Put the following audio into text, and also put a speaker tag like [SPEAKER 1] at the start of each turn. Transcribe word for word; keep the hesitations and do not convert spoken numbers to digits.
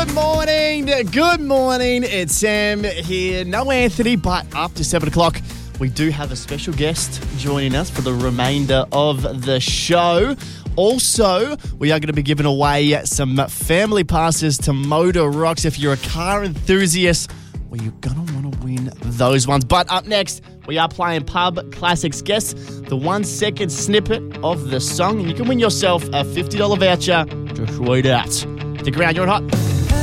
[SPEAKER 1] Good morning. Good morning. It's Sam here. No Anthony, but after seven o'clock, we do have a special guest joining us for the remainder of the show. Also, we are going to be giving away some family passes to Motor Rocks. If you're a car enthusiast, well, you're going to want to win those ones. But up next, we are playing Pub Classics. Guess the one second snippet of the song, and you can win yourself a fifty dollars voucher to Sweet Out. Stick around, you're on Hot.